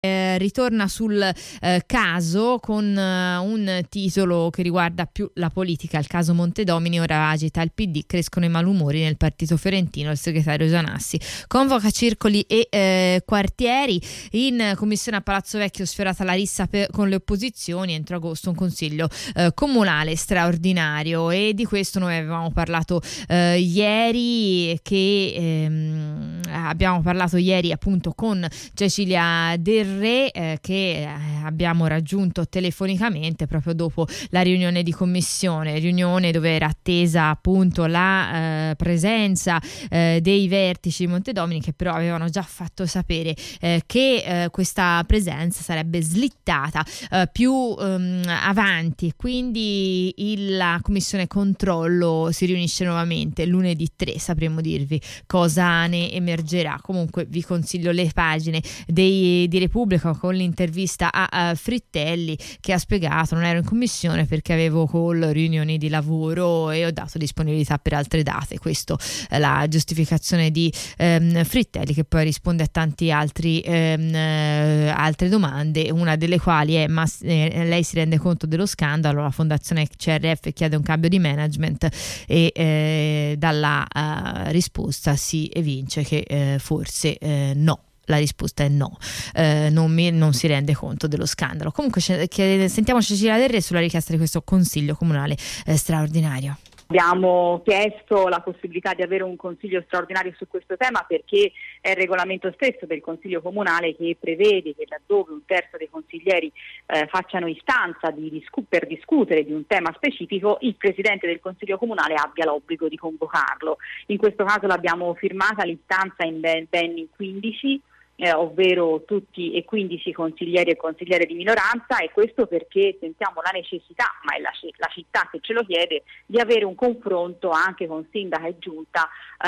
ritorna sul caso con un titolo che riguarda più la politica. Il caso Montedomini ora agita il PD, crescono i malumori nel partito fiorentino. Il segretario Gianassi convoca circoli e quartieri. In commissione a Palazzo Vecchio sfiorata la rissa con le opposizioni. Entro agosto un consiglio comunale straordinario, e di questo noi avevamo parlato ieri, abbiamo parlato ieri appunto con Cecilia Del Re, che abbiamo raggiunto telefonicamente proprio dopo la riunione di commissione, riunione dove era attesa appunto la presenza dei vertici di Montedomini, che però avevano già fatto sapere che questa presenza sarebbe slittata più avanti, quindi la commissione controllo si riunisce nuovamente lunedì 3, sapremo dirvi cosa ne emergerà. Comunque vi consiglio le pagine di Repubblica con l'intervista a Frittelli, che ha spiegato: non ero in commissione perché avevo riunioni di lavoro e ho dato disponibilità per altre date. Questo è la giustificazione di Frittelli, che poi risponde a tanti altre domande, una delle quali è: ma lei si rende conto dello scandalo? La fondazione CRF chiede un cambio di management, e dalla risposta si evince che forse no. La risposta è no, non si rende conto dello scandalo. Comunque sentiamo Cecilia Del Re sulla richiesta di questo consiglio comunale straordinario. Abbiamo chiesto la possibilità di avere un consiglio straordinario su questo tema, perché è il regolamento stesso del consiglio comunale che prevede che laddove un terzo dei consiglieri facciano istanza per discutere di un tema specifico, il presidente del consiglio comunale abbia l'obbligo di convocarlo. In questo caso l'abbiamo firmata l'istanza in ben 15, ovvero tutti e 15 consiglieri e consigliere di minoranza, e questo perché sentiamo la necessità, ma è la città che ce lo chiede, di avere un confronto anche con sindaca e giunta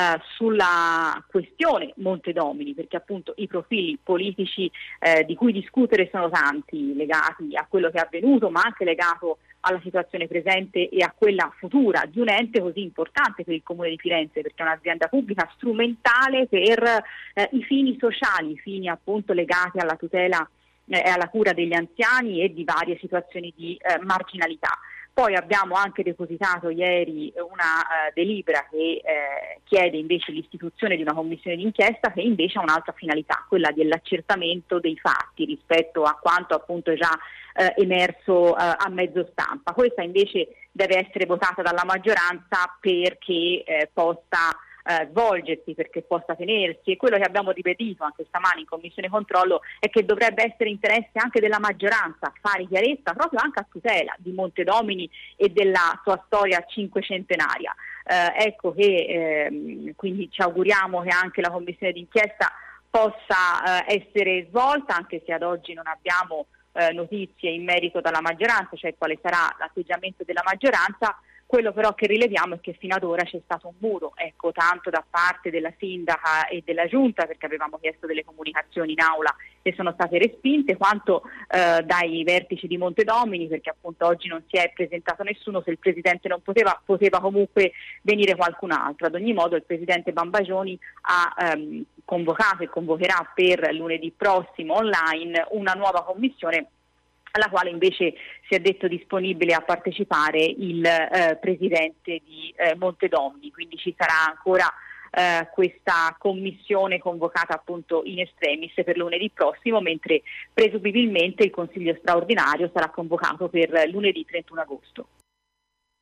sulla questione Montedomini, perché appunto i profili politici di cui discutere sono tanti, legati a quello che è avvenuto, ma anche legato alla situazione presente e a quella futura di un ente così importante per il Comune di Firenze, perché è un'azienda pubblica strumentale per i fini sociali, fini appunto legati alla tutela e alla cura degli anziani e di varie situazioni di marginalità. Poi abbiamo anche depositato ieri una delibera che chiede invece l'istituzione di una commissione d'inchiesta, che invece ha un'altra finalità, quella dell'accertamento dei fatti rispetto a quanto appunto è già emerso a mezzo stampa. Questa invece deve essere votata dalla maggioranza perché possa svolgersi, perché possa tenersi, e quello che abbiamo ripetuto anche stamani in Commissione Controllo è che dovrebbe essere interesse anche della maggioranza fare chiarezza proprio anche a tutela di Montedomini e della sua storia cinquecentenaria. Ecco che quindi ci auguriamo che anche la Commissione d'inchiesta possa essere svolta, anche se ad oggi non abbiamo notizie in merito dalla maggioranza, cioè quale sarà l'atteggiamento della maggioranza. Quello però che rileviamo è che fino ad ora c'è stato un muro, tanto da parte della sindaca e della giunta, perché avevamo chiesto delle comunicazioni in aula e sono state respinte, quanto dai vertici di Montedomini, perché appunto oggi non si è presentato nessuno. Se il presidente non poteva comunque venire qualcun altro. Ad ogni modo il presidente Bambagioni ha convocato e convocherà per lunedì prossimo online una nuova commissione, alla quale invece si è detto disponibile a partecipare il presidente di Montedomini, quindi ci sarà ancora questa commissione convocata appunto in extremis per lunedì prossimo, mentre presumibilmente il consiglio straordinario sarà convocato per lunedì 31 agosto.